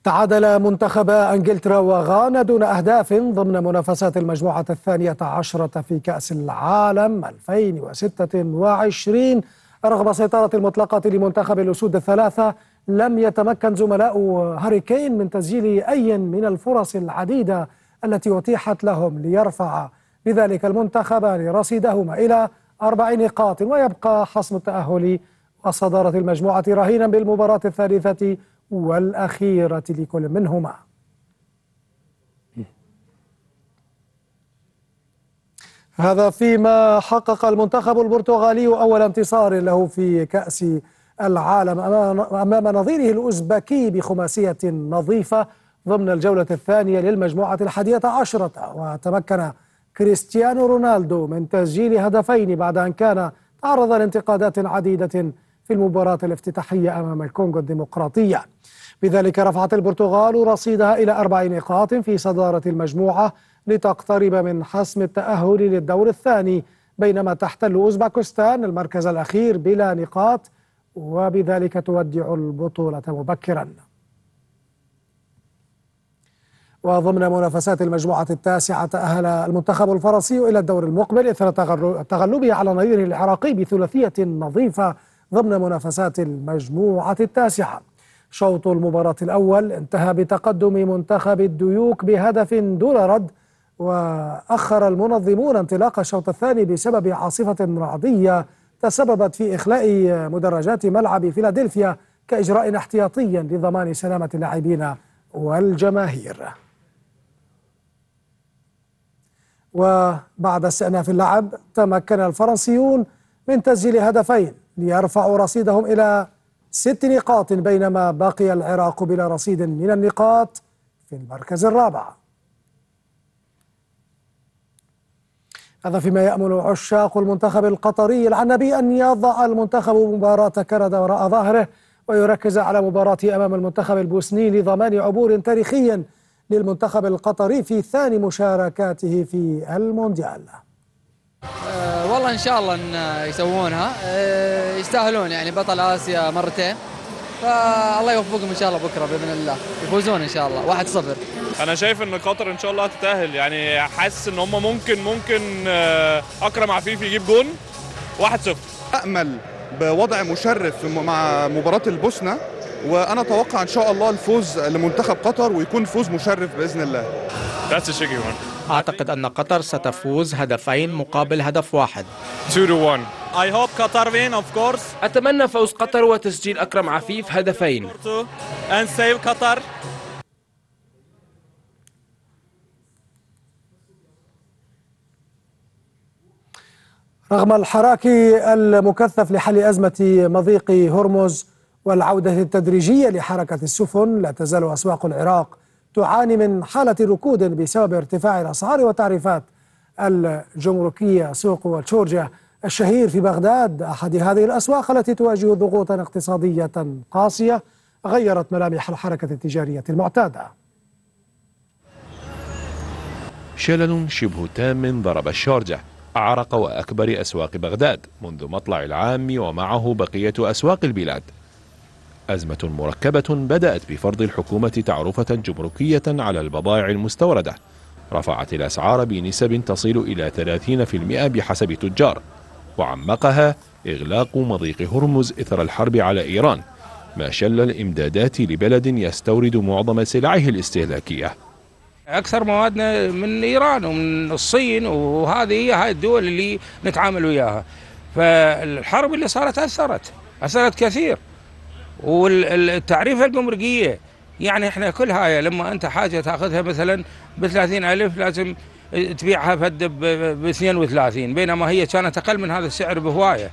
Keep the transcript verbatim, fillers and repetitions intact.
تعادل منتخبا انجلترا وغانا دون اهداف ضمن منافسات المجموعة الثانية عشرة في كأس العالم ألفين وستة وعشرين. رغم السيطرة المطلقة لمنتخب الأسود الثلاثة، لم يتمكن زملاء هاري كين من تسجيل أي من الفرص العديدة التي أتيحت لهم ليرفع بذلك المنتخبان رصيدهما إلى أربع نقاط، ويبقى حسم التأهل وصدارة المجموعة رهينا بالمباراة الثالثة والأخيرة لكل منهما. هذا فيما حقق المنتخب البرتغالي أول انتصار له في كأس العالم أمام نظيره الأوزبكي بخماسية نظيفة ضمن الجولة الثانية للمجموعة الحادية عشرة. وتمكن كريستيانو رونالدو من تسجيل هدفين بعد أن كان تعرض لانتقادات عديدة في المباراة الافتتاحية أمام الكونغو الديمقراطية. بذلك رفعت البرتغال رصيدها إلى أربع نقاط في صدارة المجموعة لتقترب من حسم التأهل للدور الثاني، بينما تحتل أوزبكستان المركز الأخير بلا نقاط، وبذلك تودع البطولة مبكرا. وضمن منافسات المجموعة التاسعة تأهل المنتخب الفرنسي إلى الدور المقبل إثر تغلبه على نظيره العراقي بثلاثية نظيفة ضمن منافسات المجموعة التاسعة. شوط المباراة الأول انتهى بتقدم منتخب الديوك بهدف دون رد، وأخر المنظمون انطلاق الشوط الثاني بسبب عاصفة رعدية تسببت في إخلاء مدرجات ملعب فيلادلفيا كإجراء احتياطي لضمان سلامة اللاعبين والجماهير. وبعد استئناف اللعب تمكن الفرنسيون من تسجيل هدفين ليرفعوا رصيدهم إلى ست نقاط، بينما بقي العراق بلا رصيد من النقاط في المركز الرابع. هذا فيما يأمل عشاق المنتخب القطري العنبي أن يضع المنتخب مباراة كندا وراء ظهره ويركز على مباراة أمام المنتخب البوسني لضمان عبور تاريخي للمنتخب القطري في ثاني مشاركاته في المونديال. أه والله إن شاء الله إن يسوونها، أه يستاهلون، يعني بطل آسيا مرتين، فالله يوفقهم إن شاء الله بكرة بإذن الله يفوزون إن شاء الله واحد صفر. أنا شايف إن قطر إن شاء الله هتتأهل، يعني حاسس إن هم ممكن ممكن أكرم عفيفي يجيب جون واحد صفر. أأمل بوضع مشرف مع مباراة البوسنة، وأنا أتوقع إن شاء الله الفوز لمنتخب قطر ويكون فوز مشرف بإذن الله. That's a tricky one. أعتقد أن قطر ستفوز هدفين مقابل هدف واحد. two to one. I hope Qatar win of course. أتمنى فوز قطر وتسجيل أكرم عفيف هدفين. And save Qatar. رغم الحراك المكثف لحل أزمة مضيق هرمز والعودة التدريجية لحركة السفن، لا تزال أسواق العراق تعاني من حالة ركود بسبب ارتفاع الأسعار والتعريفات الجمركية. سوق والشورجة الشهير في بغداد أحد هذه الأسواق التي تواجه ضغوطا اقتصادية قاسية غيرت ملامح الحركة التجارية المعتادة. شلل شبه تام ضرب الشورجة، أعرق وأكبر أسواق بغداد منذ مطلع العام، ومعه بقية أسواق البلاد. أزمة مركبة بدأت بفرض الحكومة تعرفة جمركية على البضائع المستوردة رفعت الأسعار بنسب تصل إلى ثلاثين بالمئة بحسب تجار، وعمقها إغلاق مضيق هرمز إثر الحرب على إيران، ما شل الإمدادات لبلد يستورد معظم سلعه الاستهلاكية. أكثر موادنا من إيران ومن الصين، وهذه هي هاي الدول اللي نتعامل وياها. فالحرب اللي صارت أثرت أثرت كثير، والتعريفة الجمركية يعني إحنا كل هاي لما أنت حاجة تأخذها مثلا بثلاثين ألف لازم تبيعها فد باثنين وثلاثين، بينما هي كانت أقل من هذا السعر بهواية.